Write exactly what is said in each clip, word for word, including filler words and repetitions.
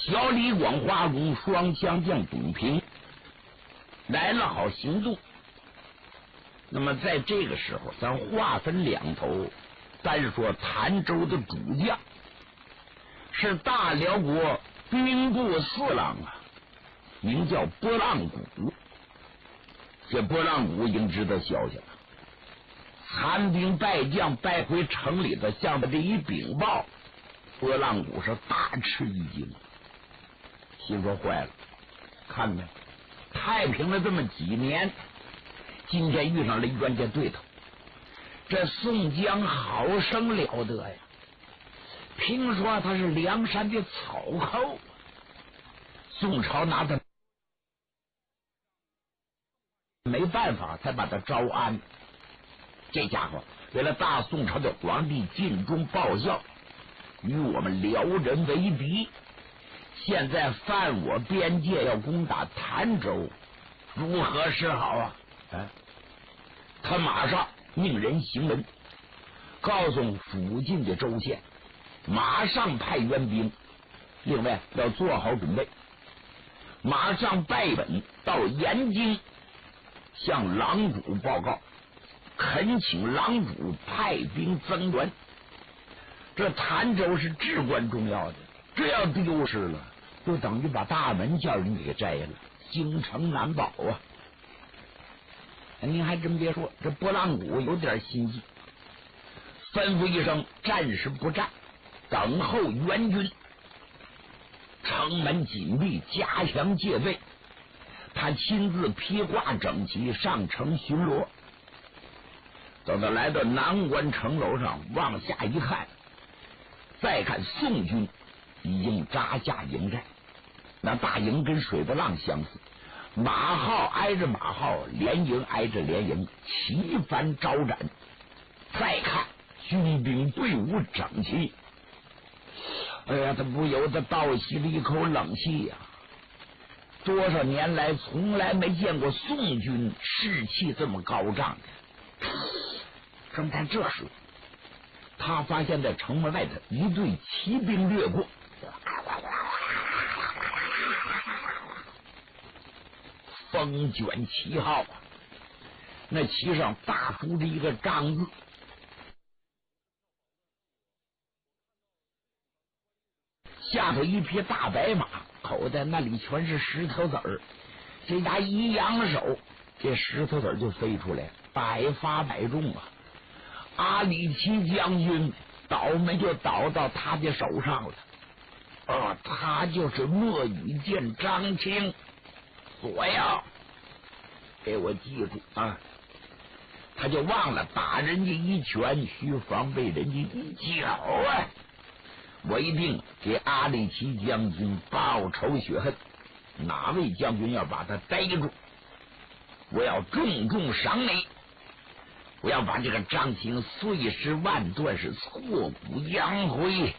小李广、华容双强将东平来了，好行动。那么在这个时候，咱划分两头，单说潭州的主将是大辽国兵部四郎啊，名叫波浪鼓。这波浪鼓已经知道消息了，残兵败将败回城里的，向他这一禀报，波浪鼓是大吃一惊，心说坏了，看没，太平了这么几年，今天遇上了冤家对头，这宋江好生了得呀！听说他是梁山的草寇，宋朝拿他没办法，才把他招安。这家伙为了大宋朝的皇帝尽忠报效，与我们辽人为敌，现在犯我边界，要攻打潭州，如何是好啊？哎，他马上命人行文，告诉附近的州县，马上派援兵，另外要做好准备，马上拜本到延津，向郎主报告，恳请郎主派兵增援。这潭州是至关重要的，这要丢失了，就等于把大门叫人给摘了，京城难保啊！您还真别说，这波浪鼓有点心计，吩咐一声暂时不战，等候援军。城门紧闭，加强戒备。他亲自披挂整齐上城巡逻。等他来到南关城楼上，往下一看，再看宋军已经扎下营寨，那大营跟水波浪相似，马号挨着马号，连营挨着连营，齐帆招展。再看军兵队伍整齐，哎呀，他不由得倒吸了一口冷气呀、啊！多少年来从来没见过宋军士气这么高涨的。正在这时，他发现在城门外的一队骑兵掠过，风卷旗号啊！那旗上大书着一个张字，下头一匹大白马，口袋那里全是石头子儿。这家一扬手，这石头子儿就飞出来，百发百中啊！阿里奇将军倒霉就倒到他的手上了。哦，他就是墨雨剑张青。左呀，给我记住啊！他就忘了打人家一拳，需防备人家一脚啊！我一定给阿里奇将军报仇雪恨，哪位将军要把他逮住，我要重重赏你，我要把这个张青碎尸万段，是挫骨扬灰。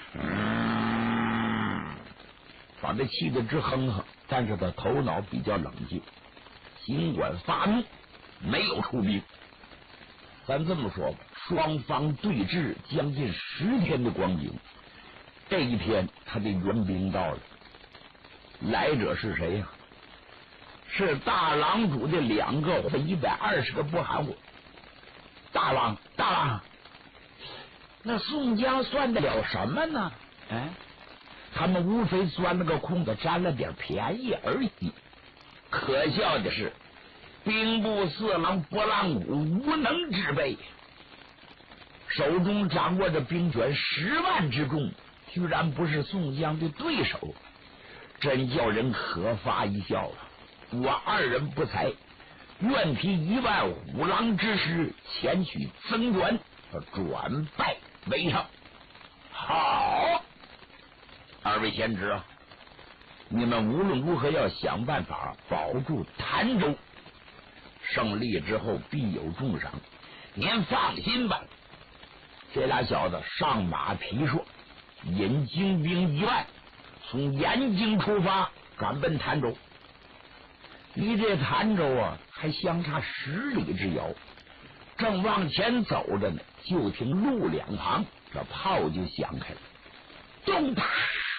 嗯，把他气得直哼哼，但是他头脑比较冷静，尽管发怒，没有出兵。咱这么说吧，双方对峙将近十天的光景，这一天他的援兵到了，来者是谁呀、啊？是大郎主的两个或一百二十个不含糊。大王，大王，那宋江算得了什么呢？哎，他们无非钻了个空子，占了点便宜而已。可笑的是，兵部四郎波浪鼓无能之辈，手中掌握着兵权十万之众，居然不是宋江的对手，真叫人可发一笑啊！我二人不才，愿提一万虎狼之师前去增援，转败为胜。好，二位贤侄啊，你们无论如何要想办法保住潭州，胜利之后必有重赏，您放心吧。这俩小子上马提槊，引精兵一万，从延津出发，赶奔潭州。离这潭州啊，还相差十里之遥。正往前走着呢，就听路两旁这炮就响开了，咚啪！